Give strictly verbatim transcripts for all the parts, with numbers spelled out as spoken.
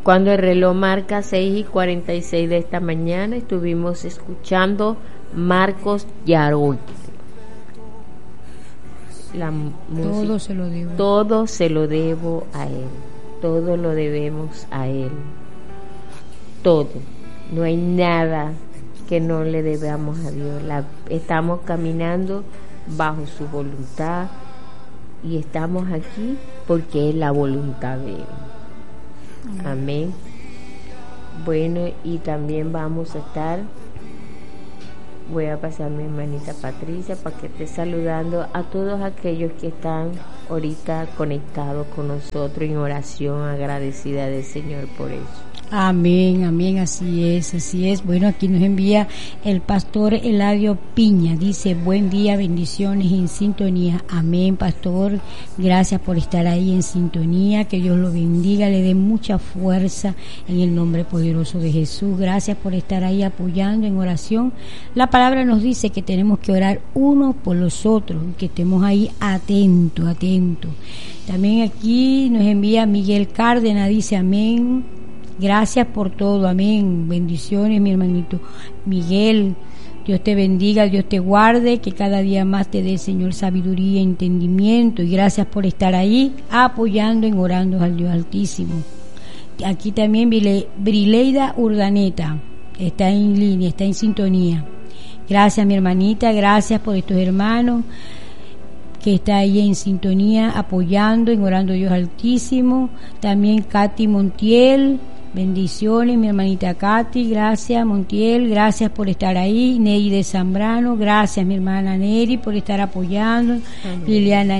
Cuando el reloj marca seis y cuarenta y seis de esta mañana, estuvimos escuchando Marcos Yarol. La música, todo se lo debo. Todo se lo debo a Él. Todo lo debemos a Él. Todo. No hay nada que no le debamos a Dios. La, estamos caminando bajo su voluntad y estamos aquí porque es la voluntad de Él. Amén. Amén. Bueno, y también vamos a estar, voy a pasar a mi hermanita Patricia para que esté saludando a todos aquellos que están ahorita conectados con nosotros en oración, agradecida del Señor por eso. Amén, amén, así es, así es. Bueno, aquí nos envía el pastor Eladio Piña, dice, buen día, bendiciones en sintonía. Amén, pastor, gracias por estar ahí en sintonía, que Dios lo bendiga, le dé mucha fuerza en el nombre poderoso de Jesús. Gracias por estar ahí apoyando en oración. La palabra nos dice que tenemos que orar unos por los otros, que estemos ahí atentos, atentos. También aquí nos envía Miguel Cárdenas, dice, amén. Gracias por todo, amén. Bendiciones, mi hermanito Miguel. Dios te bendiga, Dios te guarde, que cada día más te dé, Señor, sabiduría, entendimiento. Y gracias por estar ahí apoyando en orando al Dios Altísimo. Aquí también Brileida Urdaneta está en línea, está en sintonía. Gracias, mi hermanita, gracias por estos hermanos que está ahí en sintonía apoyando en orando al Dios Altísimo. También Katy Montiel. Bendiciones, mi hermanita Katy, gracias Montiel, gracias por estar ahí. Neri de Zambrano, gracias mi hermana Neri por estar apoyando. Amén. Liliana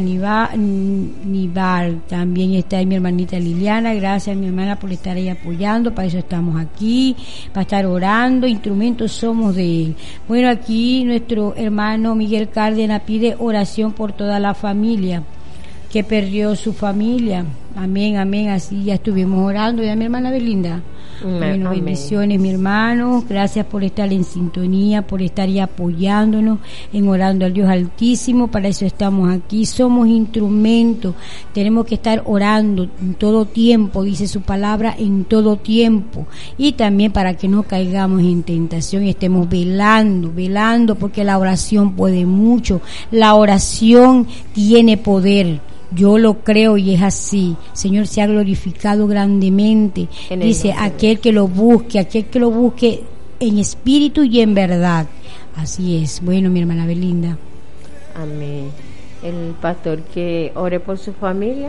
Nival, también está ahí mi hermanita Liliana, gracias mi hermana por estar ahí apoyando, para eso estamos aquí, para estar orando, instrumentos somos de Él. Bueno, aquí nuestro hermano Miguel Cárdenas pide oración por toda la familia que perdió su familia. Amén, amén, así ya estuvimos orando, ya mi hermana Belinda. Amén. Bueno, bendiciones mi hermano, gracias por estar en sintonía, por estar ahí apoyándonos, en orando al Dios Altísimo, para eso estamos aquí, somos instrumentos, tenemos que estar orando en todo tiempo, dice su palabra, en todo tiempo, y también para que no caigamos en tentación y estemos velando, velando, porque la oración puede mucho, la oración tiene poder. Yo lo creo y es así. Señor se ha glorificado grandemente. Dice, aquel que lo busque, aquel que lo busque en espíritu y en verdad. Así es. Bueno, mi hermana Belinda. Amén. El pastor que ore por su familia.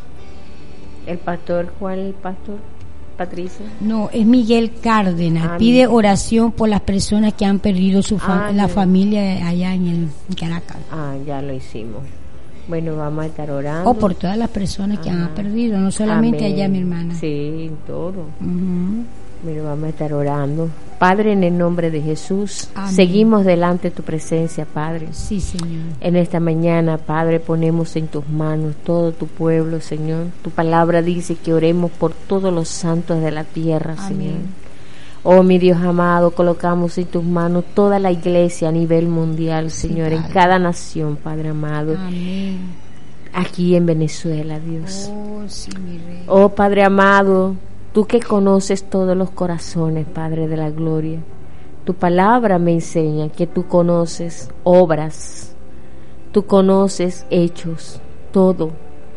El pastor, ¿cuál pastor? Patricia. No, es Miguel Cárdenas. Amén. Pide oración por las personas que han perdido su fa- la familia allá en, el, en Caracas. Ah, ya lo hicimos. Bueno, vamos a estar orando. O por todas las personas que Ajá. han perdido, no solamente Amén. Allá, mi hermana. Sí, en todo. Uh-huh. Bueno, vamos a estar orando. Padre, en el nombre de Jesús, Amén. Seguimos delante de tu presencia, Padre. Sí, Señor. En esta mañana, Padre, ponemos en tus manos todo tu pueblo, Señor. Tu palabra dice que oremos por todos los santos de la tierra, Amén. Señor. Oh, mi Dios amado, colocamos en tus manos toda la iglesia a nivel mundial, Señor, sí, en cada nación, Padre amado. Amén. Aquí en Venezuela, Dios. Oh, sí, mi rey. Oh, Padre amado, tú que conoces todos los corazones, Padre de la gloria. Tu palabra me enseña que tú conoces obras, tú conoces hechos, todo.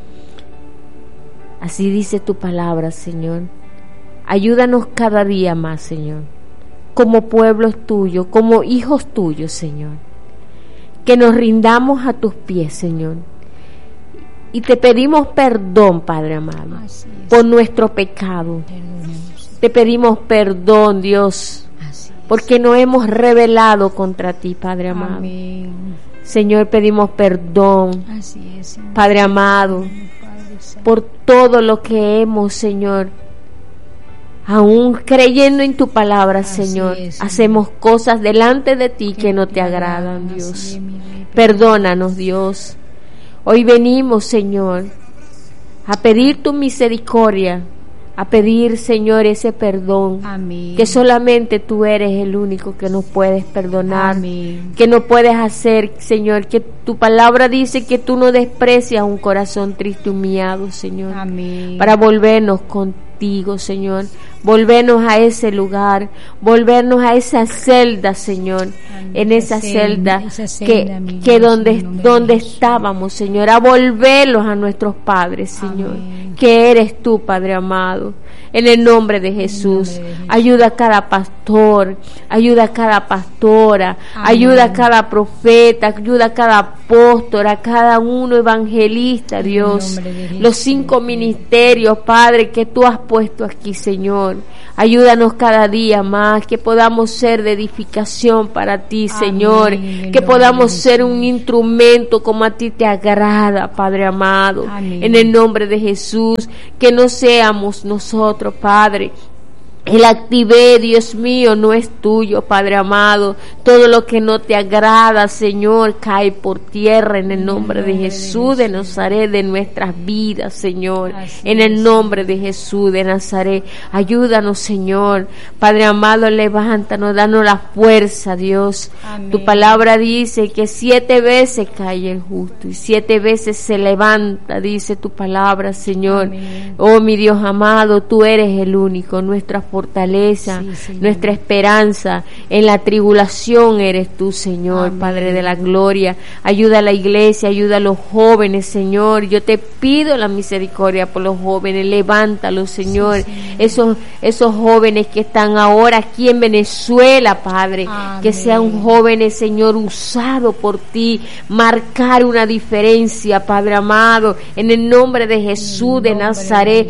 Así dice tu palabra, Señor. Ayúdanos cada día más, Señor, como pueblos tuyos, como hijos tuyos, Señor, que nos rindamos a tus pies, Señor, y te pedimos perdón, Padre amado, por nuestro pecado. Te pedimos perdón, Dios, porque nos hemos rebelado contra ti, Padre amado. Amén. Señor, pedimos perdón, Así es, Señor. Padre amado, por todo lo que hemos, Señor, aún creyendo en tu palabra, Así Señor, es, Señor, hacemos cosas delante de ti que, que no te agradan, Dios. Es, Perdónanos, Dios. Hoy venimos, Señor, a pedir tu misericordia, a pedir, Señor, ese perdón. Amén. Que solamente tú eres el único que nos puedes perdonar. Amén. Que no puedes hacer, Señor, que tu palabra dice que tú no desprecias un corazón triste y humillado, Señor. Amén. Para volvernos contigo contigo, Señor. Volvernos a ese lugar, volvernos a esa celda, Señor, amén. En esa, esa celda, esa celda que, que donde, donde estábamos, Señor, a volverlos a nuestros padres, Señor, amén. Que eres tú, Padre amado. En el nombre de Jesús, nombre de Jesús. Ayuda a cada pastor, ayuda a cada pastora, amén. Ayuda a cada profeta, ayuda a cada apóstol, a cada uno evangelista, Dios. Los cinco ministerios, Padre, que tú has puesto aquí, Señor. Ayúdanos cada día más, que podamos ser de edificación para ti, Señor. Amén. Que podamos ser un instrumento como a ti te agrada, Padre amado. Amén. En el nombre de Jesús, que no seamos nosotros, Padre, el activé, Dios mío, no es tuyo, Padre amado. Todo lo que no te agrada, Señor, cae por tierra en el nombre de Jesús de Nazaret, de nuestras vidas, Señor. En el nombre de Jesús de Nazaret. Ayúdanos, Señor. Padre amado, levántanos, danos la fuerza, Dios. Amén. Tu palabra dice que siete veces cae el justo y siete veces se levanta, dice tu palabra, Señor. Amén. Oh, mi Dios amado, tú eres el único, nuestra fortaleza, sí, nuestra esperanza. En la tribulación eres tú, Señor. Amén. Padre de la gloria. Ayuda a la iglesia, ayuda a los jóvenes, Señor. Yo te pido la misericordia por los jóvenes. Levántalos, Señor. Sí, esos, esos jóvenes que están ahora aquí en Venezuela, Padre. Amén. Que sean jóvenes, Señor, usados por ti. Marcar una diferencia, Padre amado. En el nombre de Jesús de Nazaret.